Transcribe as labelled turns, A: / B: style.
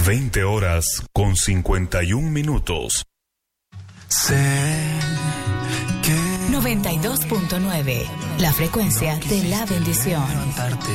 A: 20 horas con 51 minutos.
B: Sé que
C: 92.9, la frecuencia de la bendición.